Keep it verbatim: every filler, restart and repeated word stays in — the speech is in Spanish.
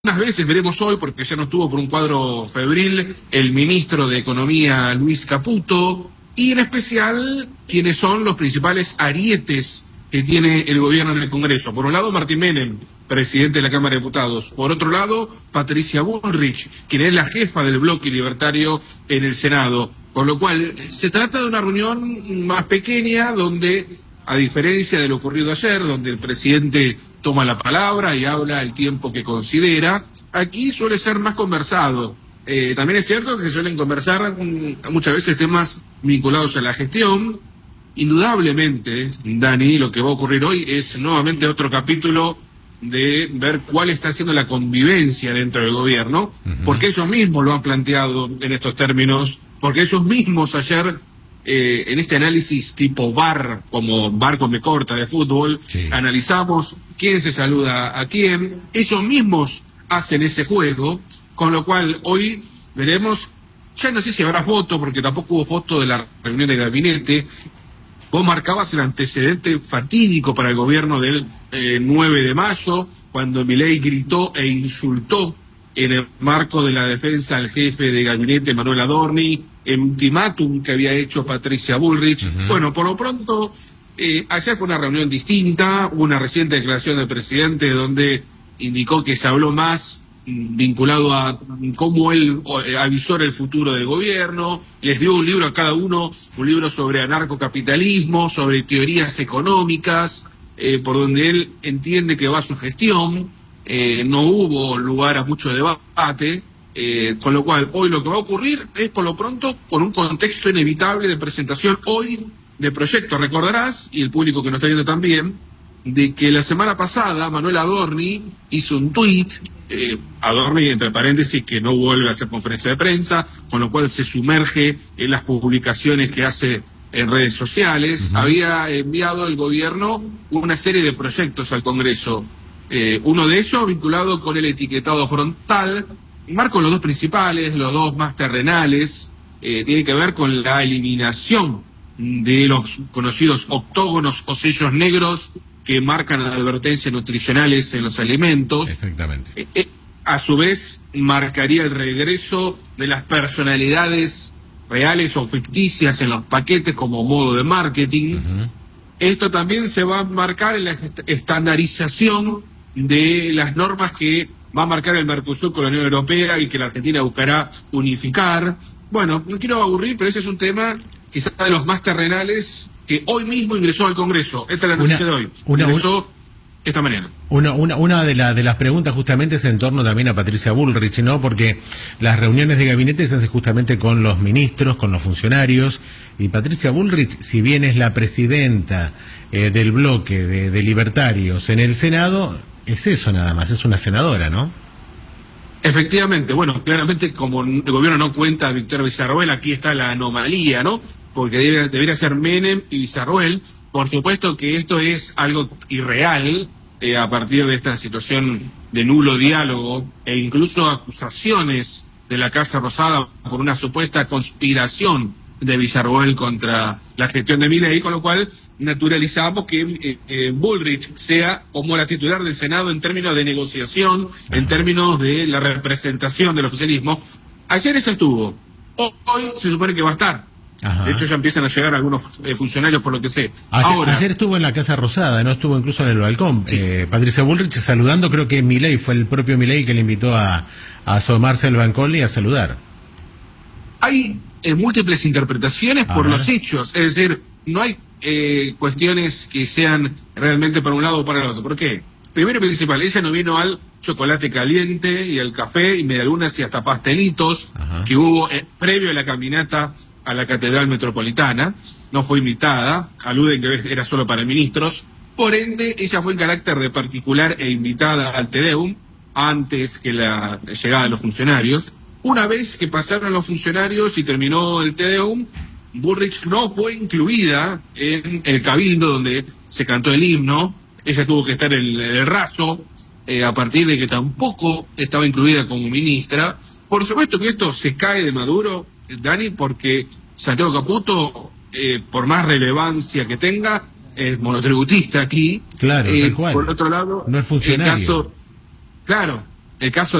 Unas veces veremos hoy, porque ya no estuvo por un cuadro febril, el ministro de Economía Luis Caputo, y en especial quienes son los principales arietes que tiene el gobierno en el Congreso. Por un lado, Martín Menem, presidente de la Cámara de Diputados. Por otro lado, Patricia Bullrich, quien es la jefa del bloque libertario en el Senado. Con lo cual, se trata de una reunión más pequeña donde, a diferencia de lo ocurrido ayer, donde el presidente toma la palabra y habla el tiempo que considera, aquí suele ser más conversado. Eh, también es cierto que se suelen conversar um, muchas veces temas vinculados a la gestión. Indudablemente, Dani, lo que va a ocurrir hoy es nuevamente otro capítulo de ver cuál está siendo la convivencia dentro del gobierno, uh-huh. porque ellos mismos lo han planteado en estos términos, porque ellos mismos ayer, eh, en este análisis tipo V A R, como V A R con B corta de fútbol, sí. analizamos quién se saluda a quién, ellos mismos hacen ese juego, con lo cual hoy veremos, ya no sé si habrá foto, porque tampoco hubo foto de la reunión de gabinete. Vos marcabas el antecedente fatídico para el gobierno del eh, nueve de mayo, cuando Milei gritó e insultó en el marco de la defensa al jefe de gabinete, Manuel Adorni, el ultimátum que había hecho Patricia Bullrich. Uh-huh. Bueno, por lo pronto, eh, ayer fue una reunión distinta, hubo una reciente declaración del presidente donde indicó que se habló más vinculado a cómo él avisora el futuro del gobierno, les dio un libro a cada uno, un libro sobre anarcocapitalismo, sobre teorías económicas, eh, por donde él entiende que va su gestión. Eh, no hubo lugar a mucho debate, eh, con lo cual hoy lo que va a ocurrir es por lo pronto con un contexto inevitable de presentación hoy de proyectos. Recordarás, y el público que nos está viendo también, de que la semana pasada Manuel Adorni hizo un tuit, eh, Adorni entre paréntesis que no vuelve a hacer conferencia de prensa, con lo cual se sumerge en las publicaciones que hace en redes sociales. Uh-huh. Había enviado el gobierno una serie de proyectos al Congreso, eh, uno de ellos vinculado con el etiquetado frontal. Marco los dos principales, los dos más terrenales, eh, tiene que ver con la eliminación de los conocidos octógonos o sellos negros que marcan advertencias nutricionales en los alimentos. Exactamente. Eh, eh, a su vez, marcaría el regreso de las personalidades reales o ficticias en los paquetes como modo de marketing. Uh-huh. Esto también se va a marcar en la est- estandarización de las normas que va a marcar el Mercosur con la Unión Europea y que la Argentina buscará unificar. Bueno, no quiero aburrir, pero ese es un tema quizás de los más terrenales que hoy mismo ingresó al Congreso. Esta es la noticia de hoy. Una, ingresó una, esta mañana. Una, una, una de, la, de las preguntas justamente es en torno también a Patricia Bullrich, ¿no? Porque las reuniones de gabinete se hacen justamente con los ministros, con los funcionarios, y Patricia Bullrich, si bien es la presidenta eh, del bloque de, de libertarios en el Senado, es eso nada más, es una senadora, ¿no? Efectivamente, bueno, claramente como el gobierno no cuenta a Victoria Villarroel, aquí está la anomalía, ¿no? Porque debe, debería ser Menem y Villarroel. Por supuesto que esto es algo irreal eh, a partir de esta situación de nulo diálogo e incluso acusaciones de la Casa Rosada por una supuesta conspiración de Villarroel contra la gestión de Milei, con lo cual naturalizamos que eh, eh, Bullrich sea como la titular del Senado en términos de negociación, en términos de la representación del oficialismo. Ayer eso estuvo, hoy se supone que va a estar. Ajá. De hecho ya empiezan a llegar algunos eh, funcionarios por lo que sé. Ayer, Ahora, ayer estuvo en la Casa Rosada, no estuvo incluso en el balcón. Sí. Eh, Patricia Bullrich saludando, creo que Milei fue el propio Milei que le invitó a, a asomarse al balcón y a saludar. Hay eh, múltiples interpretaciones a por ver. los hechos, es decir, no hay eh, cuestiones que sean realmente para un lado o para el otro. ¿Por qué? Primero y principal, ella no vino al chocolate caliente y al café y medialunas y hasta pastelitos Ajá. que hubo eh, previo a la caminata a la Catedral Metropolitana, no fue invitada, aluden que era solo para ministros, por ende ella fue en carácter de particular e invitada al Te Deum antes que la llegada de los funcionarios. Una vez que pasaron los funcionarios y terminó el Te Deum, Bullrich no fue incluida en el cabildo donde se cantó el himno, ella tuvo que estar en el raso, eh, a partir de que tampoco estaba incluida como ministra. Por supuesto que esto se cae de Maduro, Dani, porque Santiago Caputo, eh, por más relevancia que tenga, es monotributista aquí. Claro, eh, tal cual. Por otro lado, no es funcionario. El caso, claro, el caso